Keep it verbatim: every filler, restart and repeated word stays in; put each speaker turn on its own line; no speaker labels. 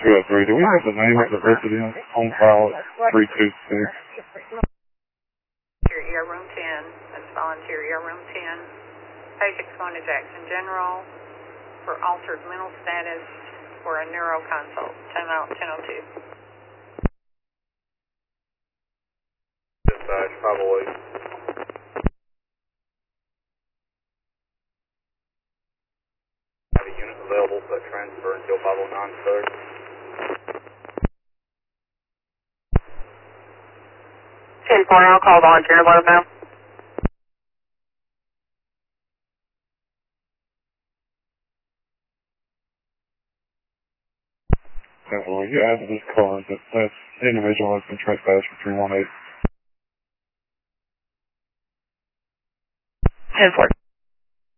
two oh three. Do we have the name of the resident on file at three two six?
Volunteer room ten. That's volunteer room ten. Patient's going to Jackson General for altered mental status for a neuro consult. Time out ten oh two.
Dispatch, probably. Have a unit available for transfer until five oh nine third.
ten four, I'll call volunteer and let them know.
Well, you added this card that that individual has been trespassed for three one eight.
ten four.